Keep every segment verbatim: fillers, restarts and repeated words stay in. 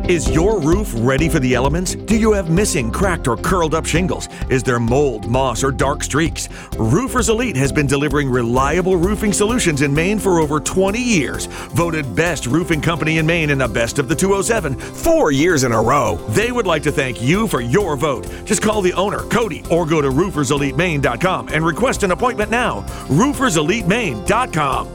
Is your roof ready for the elements? Do you have missing, cracked, or curled up shingles? Is there mold, moss, or dark streaks? Roofers Elite has been delivering reliable roofing solutions in Maine for over twenty years. Voted best roofing company in Maine in the best of the two oh seven, four years in a row. They would like to thank you for your vote. Just call the owner, Cody, or go to roofers elite maine dot com and request an appointment now. roofers elite maine dot com.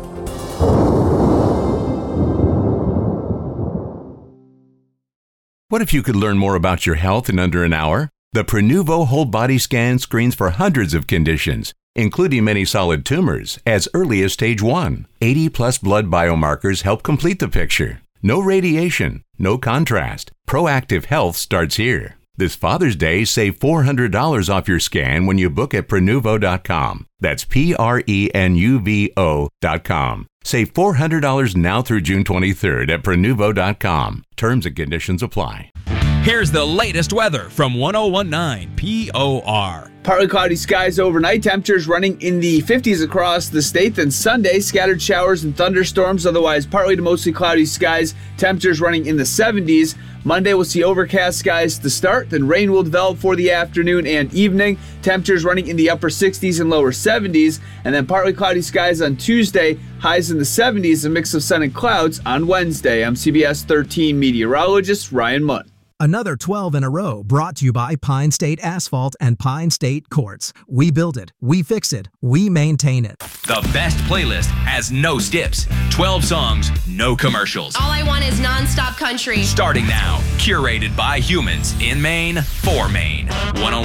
What if you could learn more about your health in under an hour? The Prenuvo Whole Body Scan screens for hundreds of conditions, including many solid tumors, as early as stage one. eighty plus blood biomarkers help complete the picture. No radiation, no contrast. Proactive health starts here. This Father's Day, save four hundred dollars off your scan when you book at prenuvo dot com. That's P R E N U V O dot com. Save four hundred dollars now through June twenty-third at prenuvo dot com. Terms and conditions apply. Here's the latest weather from one oh one point nine P O R. Partly cloudy skies overnight, temperatures running in the fifties across the state. Then Sunday, scattered showers and thunderstorms, otherwise partly to mostly cloudy skies, temperatures running in the seventies. Monday, we'll see overcast skies to start, then rain will develop for the afternoon and evening. Temperatures running in the upper sixties and lower seventies, and then partly cloudy skies on Tuesday, highs in the seventies, a mix of sun and clouds on Wednesday. I'm C B S thirteen meteorologist Ryan Munn. Another twelve in a row brought to you by Pine State Asphalt and Pine State Quartz. We build it, we fix it, we maintain it. The best playlist has no skips. twelve songs, no commercials. All I want is non-stop country. Starting now, curated by humans in Maine for Maine. one oh one